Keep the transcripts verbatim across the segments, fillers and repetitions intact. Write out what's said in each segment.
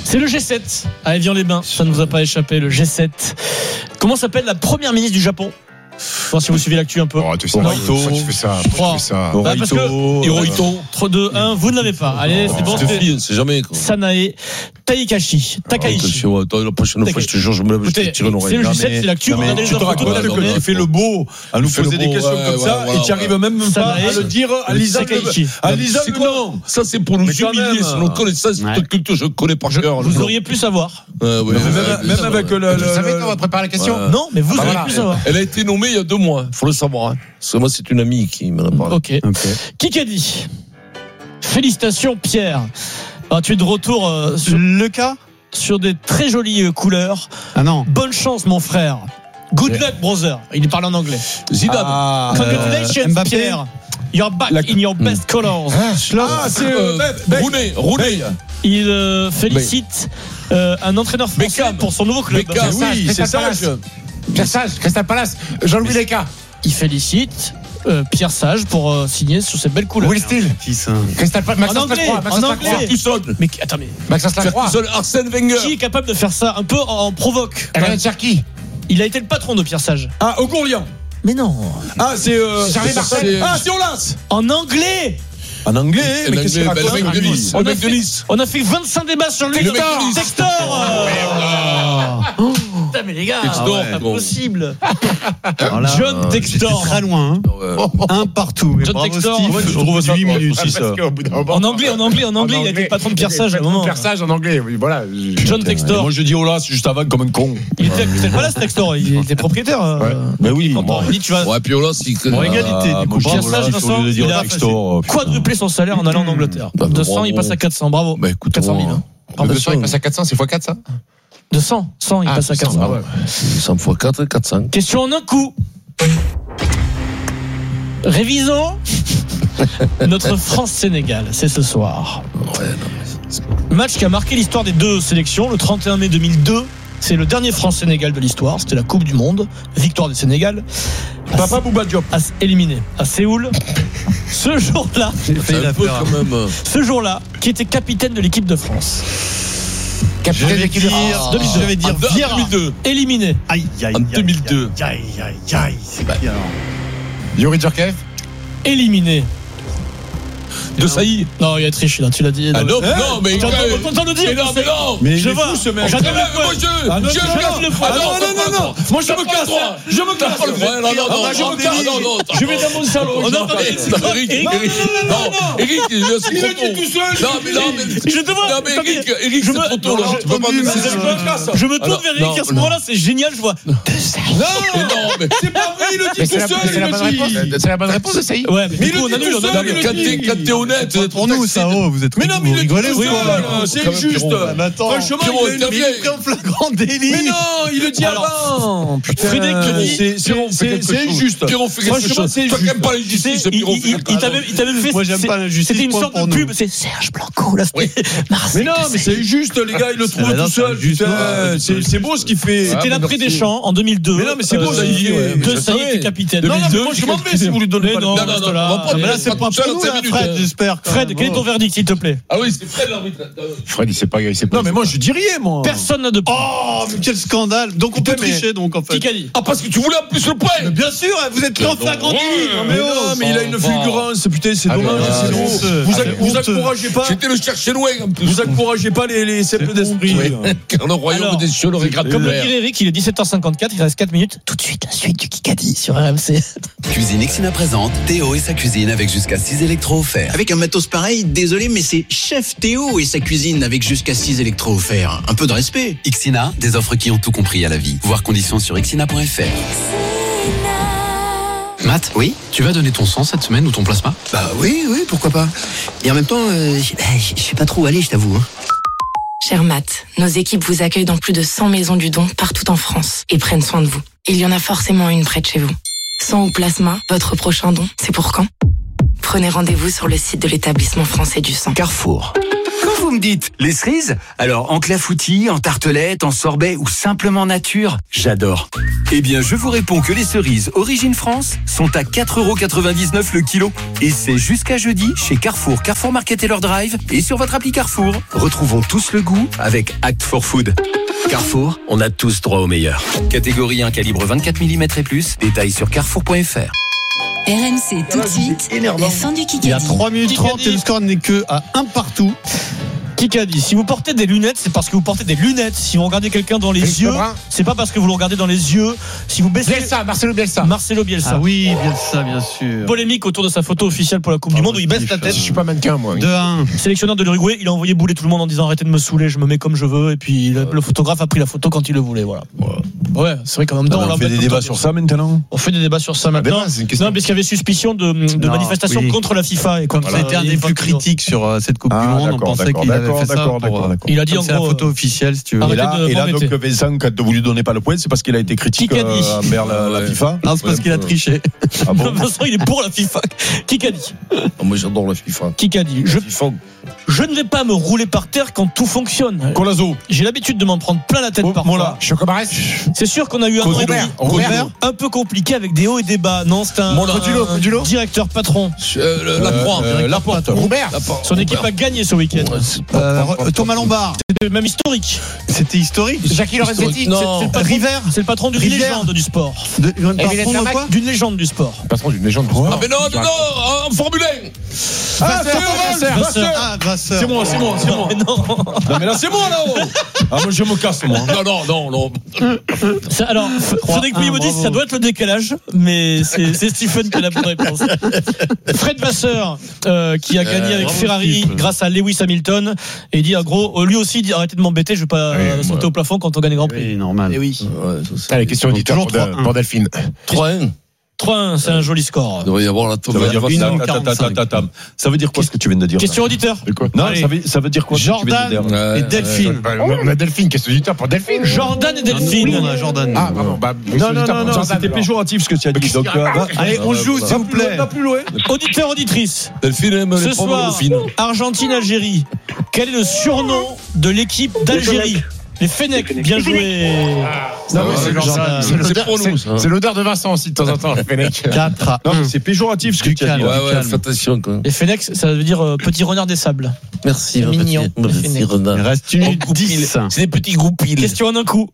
C'est le G sept à Évian-les-Bains. Ça ne vous a pas échappé, le G sept. Comment s'appelle la première ministre du Japon? Voir si vous suivez l'actu un peu. Oh, tu sais, pourquoi tu fais ça? Pourquoi tu fais ça? Bah parce que Hirohito. trois, deux, un, vous ne l'avez pas. Allez, c'est bon. C'est c'est jamais. Quoi. Sanae Takaichi. Takaichi. Oh, la prochaine fois, je te jure, je me lève, je te tire une oreille. C'est le G sept, c'est l'actu. Tu te racontes que tu fais le beau à nous poser des questions comme ça et tu arrives même pas à le dire à Lisa. À Lisa, non. Ça, c'est pour nous humilier sur notre connaissance, notre culture. Je connais par cœur. Vous auriez pu savoir. Même avec le. Vous savez quand on va préparer la question? Non, mais vous auriez pu savoir. Elle a été nommée il y a deux mois. Faut le savoir. Parce que moi, c'est une amie qui m'en a parlé. Ok. Qui a dit? Félicitations, Pierre. Ah, tu es de retour euh, sur le cas sur des très jolies euh, couleurs. Ah non. Bonne chance, mon frère. Good luck, brother. Il parle en anglais. Zidane. Ah, congratulations, euh, Pierre. You're back La... in your best colors. Ah, c'est euh, Rooney. Rooney. Il euh, félicite euh, un entraîneur français Beckham. pour son nouveau club. Beckham. Oui, c'est sage. Pierre Sage, Crystal Palace, Jean-Louis Leca. Il félicite euh, Pierre Sage pour euh, signer sur ces belles couleurs. Will Steele. Crystal Palace, En Maxence anglais, Lacroix. en Maxence anglais. Lacroix. Ferguson. Mais attends, mais Maxence Lacroix. Ferguson. Arsène Wenger. qui est capable de faire ça un peu en, en provoque? Ryan Cherki. Il a été le patron de Pierre Sage. Ah, Ogourlian. Mais non. Ah, c'est. euh, Charlie c'est- Marcel. Ah, c'est Olas. En anglais. En anglais, En mais qu'est-ce qu'il anglais, raconte? ben, le mec de Nice. On Le a, mec de fait, Nice. on a fait vingt-cinq débats sur lui. Le mec de Nice. Textor. Oh. Putain, mais les gars, Textor, c'est bon. impossible. Alors là, John Textor. très loin. Hein. Ouais. Un partout. Et John bravo Textor. Steve. Comment tu trouves ça, huit toi? minutes, Parce c'est ça. qu'au bout d'un moment- En anglais, en anglais, en anglais, il a été le patron de Pierre Sage à un moment. Pierre Sage en anglais, oui, voilà. John Textor. Moi, je dis Olas juste avant comme un con. Il était à Crystal Palace, Textor. Il était propriétaire. euh, Mais oui, Quand on dit tu vas Ouais, puis Olas, il. Bon, égalité, du coup. Pierre Bravo, Sage, là, Vincent, au lieu de dire il a Textor, quadruplé son salaire en allant en Angleterre. Bah, deux cents, bravo. il passe à quatre cents. Bravo. Bah écoute, quatre cent mille. Hein. En deux cents, il passe à quatre cents, c'est fois quatre, ça? deux cents, cent, il Ah, passe à quatre cents. cent, ouais. cent fois quatre, quatre cents. Question en un coup. Révisons notre France-Sénégal, c'est ce soir. Ouais, non, Match qui a marqué l'histoire des deux sélections. Le trente et un mai deux mille deux, c'est le dernier France-Sénégal de l'histoire. C'était la Coupe du Monde, victoire du Sénégal. À Papa Bouba Diop. à éliminé à Séoul. Ce jour-là, c'est un peu quand même. euh, ce jour-là, qui était capitaine de l'équipe de France. Je Capitaine de vais l'équipe de dire, France. je vais dire en deux- en Vieira. deux mille deux. Éliminé. Aïe, aïe, En aïe, deux mille deux. Aïe, aïe, aïe, c'est qui alors? Yuri Djorkaeff. Éliminé. De Saïd. Non, il y a triché là, tu l'as dit. Ah non, Hein non, mais. J'entends mais- j'entends le dire. Mais non, mais non. Mais Je il est vois. fou, ce mec. J'attends Mais le moi, je. Ah non, je non, regarde le non, foot. non, non, non, non. Moi, je me casse. Je me casse. Ouais, non, non, non, moi, je me non, casse. non, non, Je vais dans mon salon. On je entend m'en des- casse. Non, Eric, Eric, Eric, non, Eric, il est Il le dit tout seul. Non, mais non, mais. Je te vois. Non, mais Attendez, Eric, Eric, je c'est me- trop tôt, là. non, Tu peux pas entendu, me mais dire je me casse. Je me tourne Alors, vers Eric non, à ce moment-là, c'est génial, je vois. Mais non, mais. C'est pas vrai, il le Mais dit c'est tout la, seul. c'est il la le bonne dit. réponse. C'est la bonne réponse de Saïd. Ouais, mais Mais du coup, il on le dit annule, tout on seul, annule. il le Quand dit. t'es, quand t'es honnête. Pour nous, ça, oh, vous êtes Mais non, mais il le dit rigolez, tout oui, seul. quoi. C'est Quand même, injuste. Pierrot. Mais attends, Franchement, Pierrot, il est t'as bien. il est en flagrant délit. Mais non, il le dit Alors, avant. Putain, Frédéric Denis, c'est- c'est- Pierrot fait c'est quelque c'est chose. injuste. Pierrot fait quelque Franchement, chose. c'est Toi qui injuste. aimes pas les justices, Il, Pierrot il- fait il- quelque il chose. t'avait, il t'avait fait. Moi, j'aime c'est- pas la justice, C'était une point sorte pour de nous. pub. C'est Serge Blanco là. C'était Mais Marseille. non, mais c'est injuste, les gars, il le trouve Ah, non, tout c'est seul. injuste, Putain, ouais. c'est c'est beau ce qu'il fait. Ah, C'était mais l'après merci. Deschamps en deux mille deux. Mais non, mais c'est beau, Euh, ça y est, ouais, mais De je Saïd savais. était capitaine. Non, non, mais deux mille deux, moi je m'en vais si vous lui donnez Mais pas non, le Non, non, non, là. on va pas- Mais là, Pas c'est tout pas seul, pour nous, cinq là, minutes, Fred, hein. j'espère. quand Fred, même. quel est ton verdict, s'il te plaît? Ah oui, c'est Fred l'arbitre. Fred, il sait pas, il sait pas. Non, mais moi je dis rien, moi. Personne n'a de points. Oh, mais quel scandale. Donc on peut Putain, mais- tricher, donc en fait. Qui a dit? Ah, parce que tu voulais en plus le point. Mais bien sûr, vous êtes en flagrant délit. Mais non, mais il a une fulgurance, putain, c'est Ah, dommage. mais, c'est ah, long. honteux. Vous Ah, ac- Vous honteux. encouragez pas. J'étais le chercher loin en plus. Vous encouragez pas les les simples d'esprit. Car le royaume Alors, des cieux le regrette. Comme le dirait Eric, il est dix-sept heures cinquante-quatre, il reste quatre minutes. Tout de suite, la suite du Kikadi sur R M C. Cuisine Ixina présente Théo et sa cuisine avec jusqu'à six électros offerts. Avec un matos pareil, désolé, mais c'est Chef Théo et sa cuisine avec jusqu'à six électros offerts. Un peu de respect. Ixina, des offres qui ont tout compris à la vie. Voir conditions sur ixina point f r. Matt, Oui tu vas donner ton sang cette semaine ou ton plasma? Bah oui, oui, pourquoi pas. Et en même temps, euh, je je sais pas trop où aller, je t'avoue. hein. Cher Matt, nos équipes vous accueillent dans plus de cent maisons du don partout en France et prennent soin de vous. Il y en a forcément une près de chez vous. Sang ou plasma, votre prochain don, c'est pour quand? Prenez rendez-vous sur le site de l'établissement français du sang. Carrefour. Quand vous me dites, les cerises? Alors, en clafoutis, en tartelette, en sorbet ou simplement nature, j'adore. Eh bien, je vous réponds que les cerises Origine France sont à quatre euros quatre-vingt-dix-neuf le kilo. Et c'est jusqu'à jeudi chez Carrefour, Carrefour Market et leur drive et sur votre appli Carrefour. Retrouvons tous le goût avec Act for Food. Carrefour, on a tous droit au meilleur. Catégorie un, calibre vingt-quatre millimètres et plus. Détails sur carrefour point f r. R M C tout de suite, la fin du Kikadi. Il y a trois minutes trente et le score n'est que à un partout. Kikadi, si vous portez des lunettes, c'est parce que vous portez des lunettes. Si vous regardez quelqu'un dans les Félix yeux, Lebrun. c'est pas parce que vous le regardez dans les yeux. Si vous baissez. Bielsa, Marcelo Bielsa. Marcelo Bielsa. Ah oui, bien ça, bien sûr. Polémique autour de sa photo officielle pour la Coupe du Monde où il baisse la tête. Je suis pas mannequin, moi. deux un. Sélectionneur de l'Uruguay, il a envoyé bouler tout le monde en disant arrêtez de me saouler, je me mets comme je veux. Et puis le, le photographe a pris la photo quand il le voulait. Voilà. Ouais, c'est vrai qu'en même temps, on, on fait des débats sur ça maintenant. On fait des débats sur ça maintenant. Ah, c'est une question. Non, parce qu'il y avait suspicion de, de Non, manifestation oui. contre la FIFA et Comme contre. ça a été un des plus critiques sur euh, cette Coupe Ah, du Monde, on d'accord, pensait d'accord, qu'il avait d'accord, fait ça d'accord, pour, d'accord, euh, d'accord. Il a dit comme en c'est la gros. photo officielle, si tu veux. Et Arrêtez là, de et là donc m'embêter. Vincent, quand vous lui donnez pas le point, c'est parce qu'il a été critique Qui qu'a dit euh, envers la, la Ouais. FIFA. Non, c'est parce qu'il a triché. Ah bon Vincent, il est pour la FIFA. Qui qu'a dit Oh, moi, j'adore la FIFA. Qui qu'a dit je, FIFA. je ne vais pas me rouler par terre quand tout fonctionne. Colazo. J'ai l'habitude de m'en prendre plein la tête Oh, parfois. Mola. Chocobarès. C'est sûr qu'on a eu un Cosimo. an et demi Robert. un peu compliqué avec des hauts et des bas. Non, c'est un, Mola. un Codulo, Codulo. directeur patron. Euh, la croix. Euh, Laporte. Robert. Son équipe a gagné ce week-end. Euh, Thomas Lombard, C'était même historique. c'était historique. Jackie Lorenzetti. Non. C'est le patron, River. c'est le patron d'une Rivière. légende du sport. De, un Evidence patron de Larmac. quoi D'une légende du sport. Patron d'une légende. Ah, mais non, non, non, en Formule un. Ah, c'est Vasseur. Vasseur. Ah, Vasseur. C'est moi, c'est moi, c'est moi. Mais non. Non, mais là, c'est moi, là-haut. Ah, moi, je me casse, moi. Non, non, non, non. Ça, alors, F- Frédéric Pouillet me dit bravo. ça doit être le décalage, mais c'est c'est Stephen qui a la bonne réponse. Fred Vasseur, euh, qui a gagné avec bravo, Ferrari Steve. grâce à Lewis Hamilton, et il dit en gros, lui aussi, il dit arrêtez de m'embêter, je vais pas Oui, euh, sauter ouais. au plafond quand on gagne Grand Prix. Oui, normal. Et oui. Ouais, ça, c'est- Allez, question auditeur toujours pour, trois un. pour Delphine. trois un. trois un, c'est un joli score. Il devrait y avoir la Ça veut dire Une ça, heure ta, ta, ta, quarante-cinq. ta, ta. Ça veut dire quoi ce que tu viens de dire Question là auditeur. Non, Allez. ça veut, ça veut dire quoi ce que tu viens de Jordan dire Ouais, et Delphine. Bah, on a Delphine, question auditeur pour Delphine. Jordan et Oui, Delphine. on a Jordan. Ah, pardon. Bah, Non, non, non, non, Jordan, c'était alors. péjoratif ce que tu as dit. Donc, euh, va- Allez, on joue, s'il vous plaît. va plus loin. Auditeur, auditrice. Delphine aime Ce les pommes soir, dauphines. Argentine-Algérie. Quel est le surnom de l'équipe d'Algérie? Les Fennecs, bien joué. Non, mais Ouais, c'est Jordan. Jordan. C'est l'odeur- pour nous, c'est- ça. C'est l'odeur de Vincent aussi de temps en temps, le Fennec. quatre à Non, un. mais c'est péjoratif ce que tu as dit. Ouais, là. ouais, calme. fais attention, quoi. Les Fennecs, ça veut dire euh, petit renard des sables. Merci, C'est mignon. Merci, Les merci, Fennecs. Il Renard. reste une Oh, minute goupil. dix. C'est des petits goupils. Question en un coup.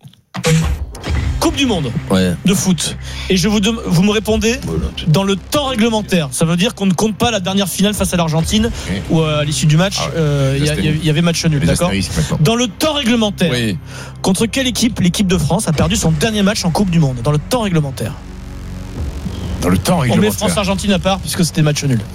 Coupe du monde Ouais. de foot. Et je vous, dem- vous me répondez dans le temps réglementaire. Ça veut dire qu'on ne compte pas la dernière finale face à l'Argentine, Oui. où euh, à l'issue du match, Ah ouais. euh, il y, a- il y a- il y avait match nul. Les D'accord. astérisques maintenant. Dans le temps réglementaire, Oui. contre quelle équipe l'équipe de France a perdu son dernier match en Coupe du Monde? Dans le temps réglementaire. Dans le temps On met réglementaire. France-Argentine à part puisque c'était match nul.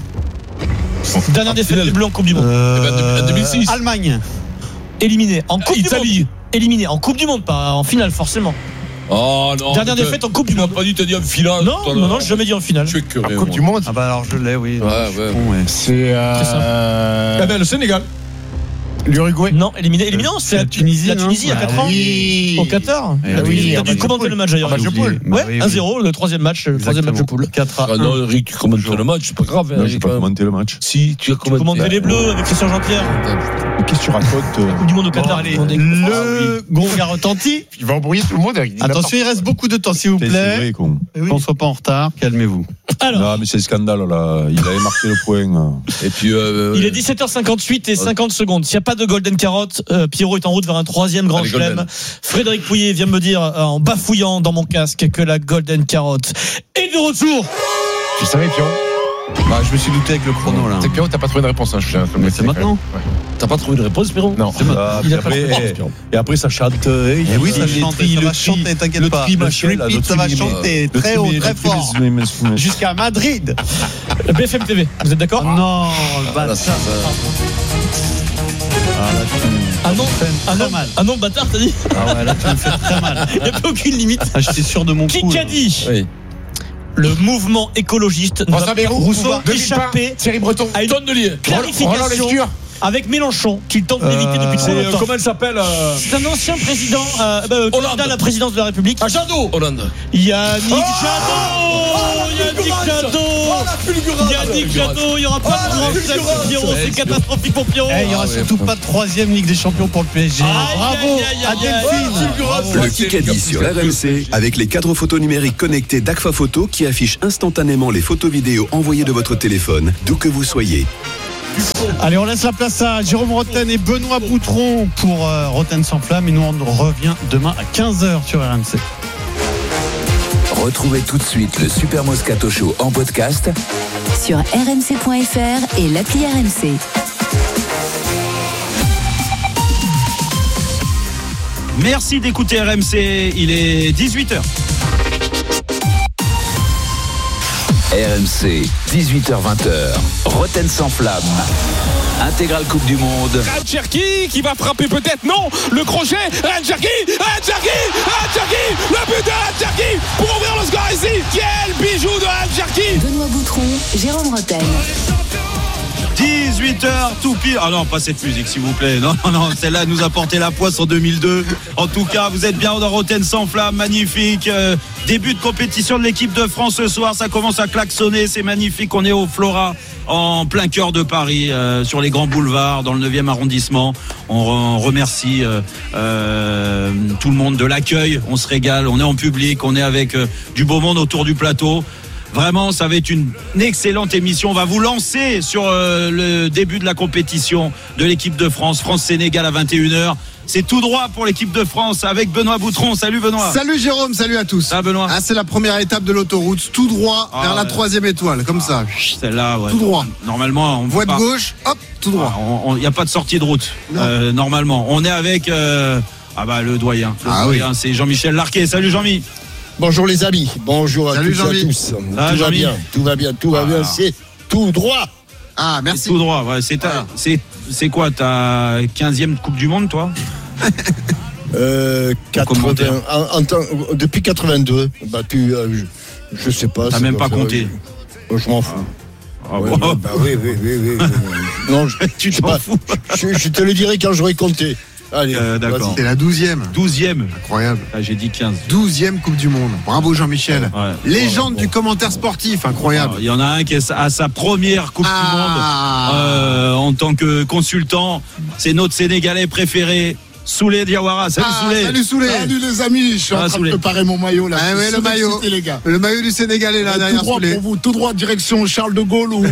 Dernière défaite des Bleus en Coupe du Monde. Euh, Eh ben, en deux mille six. Allemagne. Éliminé en Coupe du Italie. Monde. Éliminé en Coupe du Monde, pas en finale forcément. Oh non. Dernière tu- défaite en Coupe du Tu m'as Monde. pas dit, t'as dit en finale. Non, tout à non, l'heure. non, j'ai jamais dit en finale. Tu es que En Coupe du Monde. Ah bah alors je l'ai, oui. Ouais, Je suis ouais. con, ouais. C'est Très simple. euh, Eh ben, le Sénégal. l'Uruguay. Non, éliminé. Éliminé, non, c'est la, La Tunisie, la non Tunisie il y a Ah quatre ans. Oui. Au Qatar. Eh La oui, Tunisie, en t'as match dû de commenter poule. le match d'ailleurs. En match de J'ai oublié. poule. Bah Ouais, oui, oui. un zéro, le troisième match, le troisième match de poule. quatre à Ah un. non, Eric, tu commentes le match, c'est pas grave. Non, hein, j'ai quand pas même. commenté le match. Si, tu as commenté. Commenter les Bleus avec Christian Jean-Pierre. Mais qu'est-ce que tu racontes euh Coupe du monde au Bon, Qatar. allez, on est- le gong a retenti. Il va embrouiller tout le monde avec. Attention, il reste beaucoup de temps, s'il vous C'est plaît. vrai, con. Qu'on soit pas en retard, calmez-vous. Alors, Non, mais c'est le scandale, là. Il avait marqué le point. Et puis. euh, il est dix-sept heures cinquante-huit et cinquante secondes. S'il n'y a pas de Golden Carotte, euh, Pierrot est en route vers un troisième grand Allez, chelem. Golden. Frédéric Pouillet vient me dire, euh, en bafouillant dans mon casque, que la Golden Carotte est de retour. Tu savais, Pierrot? Bah, je me suis douté avec le chrono, là. C'est Pierrot, t'as pas trouvé de réponse, hein, je tiens à te le Mais mettre. c'est maintenant. T'as pas trouvé de réponse, Pierrot? Non. Ah, Il puis a pas après, le temps, et, et après, ça chante. euh, Et oui, ça les chante, tri- ça le va tri- chanter, t'inquiète le pas. tri Le machin, là, repeat, le ça va tri- chanter le très tri- haut, le très tri- fort. le- le- le- Jusqu'à Madrid. B F M T V, vous êtes d'accord? Non, le Ah, là, bâtard. ça- ça- Ah, là, tu me- Ah non, tu me fais ah très non, mal. ah non, bâtard, t'as dit? Ah ouais, là, tu me fais très mal. Il n'y a plus aucune limite. Ah, j'étais sûr de mon coup. Qui là. qu'a dit? Oui. Le mouvement écologiste ne François va Bayrou, Rousseau Rousseau, échapper Thierry Breton. à une Tonne de lien. clarification. Roland Lescure. avec Mélenchon, qu'il tente d'éviter depuis trop Euh, longtemps. comment elle s'appelle euh C'est un ancien président, euh, euh, candidat à la présidence de la République. Ah, Jadot. Hollande. Yannick Oh Jadot. Yannick Jadot. Oh, la fulgurance. Yannick Jadot. Il n'y aura pas Ah, de la grand fulgurance. set, Pierrot. C'est catastrophique pour Pierrot. Eh, il n'y aura surtout pas de troisième Ligue des Champions pour le P S G. Aïe, Bravo aïe, aïe, à aïe, Delphine. Fulgurance. Le Kikadi sur R M C avec les cadres photos numériques connectés d'Agfa Photo qui affichent instantanément les photos vidéo envoyées de votre téléphone, d'où que vous soyez. Allez, on laisse la place à Jérôme Rotten et Benoît Boutron pour euh, Rotten sans flamme. Et nous, on revient demain à quinze heures sur R M C. Retrouvez tout de suite le Super Moscato Show en podcast sur r m c point f r et l'appli R M C. Merci d'écouter R M C, il est dix-huit heures. R M C, dix-huit heures vingt, Rotten sans flamme. Intégrale Coupe du Monde. Cherki qui va frapper peut-être, non, le crochet, Cherki, Cherki, Cherki, le but de Cherki pour ouvrir le score ici. Quel bijou de Cherki. Benoît Boutron, Jérôme Rotten. dix-huit heures tout pile. Ah non, pas cette musique s'il vous plaît. Non, non, non, celle-là nous a porté la poisse en deux mille deux. En tout cas, vous êtes bien dans Rotten sans flamme, magnifique. Euh, début de compétition de l'équipe de France ce soir, ça commence à klaxonner, c'est magnifique. On est au Flora, en plein cœur de Paris, euh, sur les grands boulevards, dans le neuvième arrondissement. On, re- on remercie euh, euh, tout le monde de l'accueil. On se régale, on est en public, on est avec euh, du beau monde autour du plateau. Vraiment, ça va être une excellente émission. On va vous lancer sur euh, le début de la compétition de l'équipe de France. France-Sénégal à vingt et une heures. C'est tout droit pour l'équipe de France avec Benoît Boutron. Salut Benoît. Salut Jérôme, salut à tous. Ah Benoît. Ah, c'est la première étape de l'autoroute, tout droit Ah, vers la ouais. troisième étoile, comme ça. Celle-là, ouais. Tout droit. Normalement, on Voie de part- gauche, hop, tout droit. Il n'y a pas de sortie de route. Euh, normalement, on est avec euh, ah bah le doyen. Le Ah doyen, c'est Jean-Michel Larquet. Salut Jean-Mi. Bonjour les amis, bonjour à Salut, tous et à Jean-Mi. tous. Ah, tout va Jean-Mi. bien, tout va bien, tout va Ah. bien, c'est tout droit. Ah, C'est merci. tout droit. Ouais, c'est, ta- Voilà. c'est, c'est quoi ta quinzième Coupe du Monde, toi? Euh, commentaire. quatre-vingts, en, en temps- depuis quatre-vingt-deux, battu, euh, je, je sais pas. T'as ça même doit pas faire- compté. euh, Je m'en fous. Ah, Ouais, bon. ouais, bah oui, oui, oui, oui, oui. Non, je, Tu je sais t'en pas. fous. Je, je te le dirai quand j'aurai compté. Allez, Euh, d'accord. C'est la douzième. douzième. Incroyable. Ah, j'ai dit quinze. Douzième Coupe du Monde. Bravo Jean-Michel. Ouais. Légende Bon, du bon. commentaire sportif, incroyable. Il y en a un qui est à sa première Coupe Ah. du Monde euh, en tant que consultant. C'est notre Sénégalais préféré, Souley Diawara. Salut Ah, Souley. salut Souley. Salut les amis, je suis Ah, en train Souley. de préparer mon maillot là. Ah Je ouais, suis le maillot. excité, les gars. Le maillot du Sénégalais là tout derrière droit Souley. pour vous, tout droit direction Charles de Gaulle ou, ou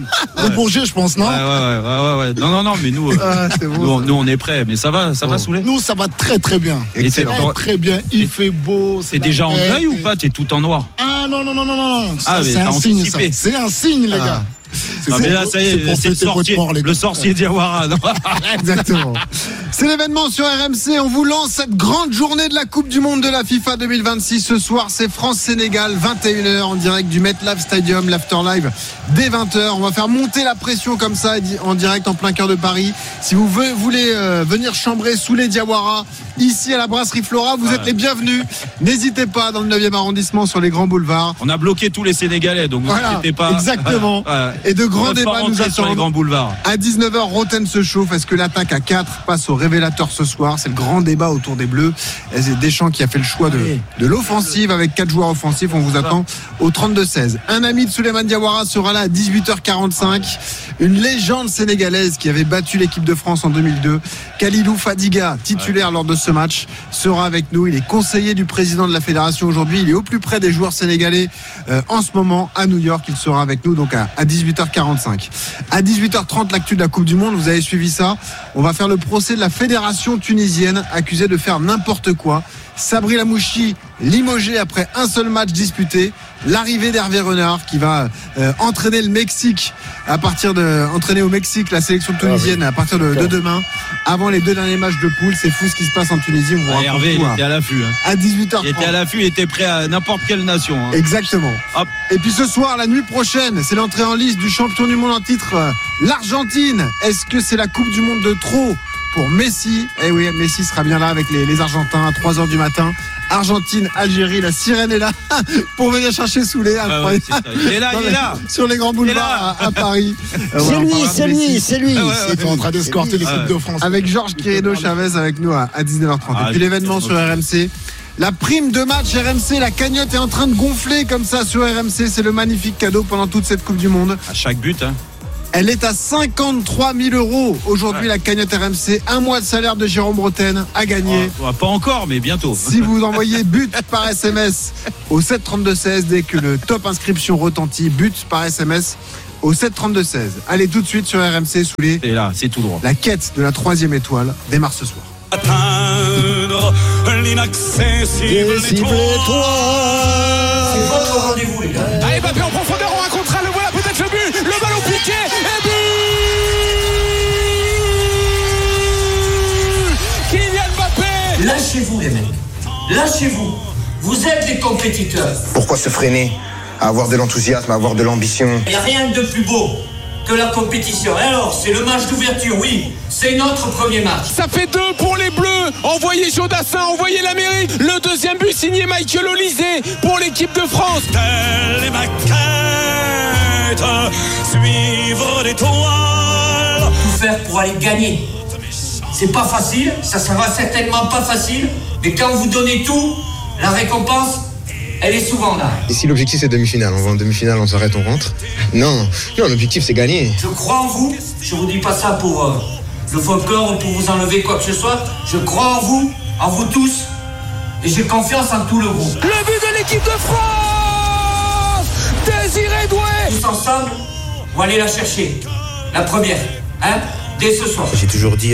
le Bourget, je pense, non? Ouais, ouais, ouais, ouais, ouais. Non, non, non, mais nous, euh, Ah, c'est nous, bon. on- nous, on est prêts. Mais ça va, ça va Souley. Nous, ça va très très bien. Et t'es, Excellent. Très très bien, il fait beau. t'es déjà en deuil deuil ou pas? T'es tout en noir. Ah non, non, non, non, non. Ça, Ah, mais c'est t'as un signe, ça. anticipé. C'est un signe, les Ah. gars. Ah, mais là, ça y est, pour c'est le fêter votre sorcier, mort, les gars. le sorcier Diawara. Non. Exactement. C'est l'événement sur R M C. On vous lance cette grande journée de la Coupe du Monde de la FIFA deux mille vingt-six. Ce soir, c'est France-Sénégal, vingt et une heures en direct du MetLife Stadium, l'After Live dès vingt heures. On va faire monter la pression comme ça en direct en plein cœur de Paris. Si vous ve- voulez euh, venir chambrer sous les Diawara, ici à la brasserie Flora, vous êtes les bienvenus. N'hésitez pas dans le neuvième arrondissement sur les grands boulevards. On a bloqué tous les Sénégalais, donc vous Voilà, inquiétez pas. exactement. Ouais. Et de grands On va pas débats nous rentrer sur les attendent. grands boulevards. À dix-neuf heures, Rotten se chauffe. Est-ce que l'attaque à quatre passe au révélateur ce soir? C'est le grand débat autour des Bleus. Et c'est Deschamps qui a fait le choix de, de l'offensive avec quatre joueurs offensifs. On vous attend au trente-deux seize. Un ami de Souleymane Diawara sera là à dix-huit heures quarante-cinq. Une légende sénégalaise qui avait battu l'équipe de France en deux mille deux. Khalilou Fadiga, titulaire lors de ce match, sera avec nous. Il est conseiller du président de la fédération aujourd'hui. Il est au plus près des joueurs sénégalais euh, en ce moment à New York. Il sera avec nous donc à, à dix-huit heures quarante-cinq. À dix-huit heures trente, l'actu de la Coupe du Monde. Vous avez suivi ça. On va faire le procès de la fédération tunisienne accusée de faire n'importe quoi. Sabri Lamouchi limogé après un seul match disputé. L'arrivée d'Hervé Renard qui va euh, entraîner le Mexique à partir de entraîner au Mexique la sélection tunisienne à partir de, de demain. Avant les deux derniers matchs de poule, c'est fou ce qui se passe en Tunisie. On vous Ah, raconte Hervé, tout, il hein. était à l'affût. Hein. À dix-huit heures Il trente. était à l'affût, il était prêt à n'importe quelle nation. Hein. Exactement. Hop. Et puis ce soir, la nuit prochaine, c'est l'entrée en liste du champion du monde en titre, euh, l'Argentine. Est-ce que c'est la Coupe du Monde de trop pour Messi? Eh oui, Messi sera bien là avec les, les Argentins à trois heures du matin Argentine, Algérie, la sirène est là pour venir chercher Soulé. Ah ouais, c'est ça. Il est là, il est là. Sur les grands boulevards à, à Paris. C'est lui, c'est lui, c'est lui. Ah ouais, ouais, C'est en train d'escorter l'équipe ouais. de France. Avec Georges Quirino Chavez avec nous à, à dix-neuf heures trente. Ah, Et puis l'événement sur R M C. La prime de match R M C, la cagnotte est en train de gonfler comme ça sur R M C. C'est le magnifique cadeau pendant toute cette Coupe du Monde. À chaque but, hein. Elle est à cinquante-trois mille euros aujourd'hui, ouais. La cagnotte R M C. Un mois de salaire de Jérôme Bretagne à gagner. Oh, pas encore, mais bientôt. Si vous envoyez but par S M S au sept trente-deux seize, dès que le top inscription retentit, but par S M S au sept trente-deux seize. Allez tout de suite sur R M C sous les. Et là, c'est tout droit. La quête de la troisième étoile démarre ce soir. Atteindre l'inaccessible étoile. C'est votre rendez-vous, les gars. Allez, Mbappé en profondeur, on un contre un, le voilà peut-être le but, le ballon piqué, et but Kylian Mbappé. Lâchez-vous, les mecs. Lâchez-vous. Vous êtes des compétiteurs. Pourquoi se freiner à avoir de l'enthousiasme, à avoir de l'ambition? Il n'y a rien de plus beau que la compétition. Et alors, c'est le match d'ouverture, oui. C'est notre premier match. Ça fait deux pour les Bleus. Envoyez Jodassin, envoyez l'Amérique. Le deuxième but signé Michael Olysée pour l'équipe de France. Telle est ma quête, suivre l'étoile. Tout faire pour aller gagner. C'est pas facile, ça sera certainement pas facile. Mais quand vous donnez tout, la récompense, elle est souvent là. Et si l'objectif c'est demi-finale, on va en demi-finale, on s'arrête, on rentre? Non, non, l'objectif c'est gagner. Je crois en vous, je vous dis pas ça pour euh, le folklore ou pour vous enlever quoi que ce soit. Je crois en vous, en vous tous, et j'ai confiance en tout le groupe. Le but de l'équipe de France, Désiré Doué. Tous ensemble, on va aller la chercher. La première, hein, dès ce soir. J'ai toujours dit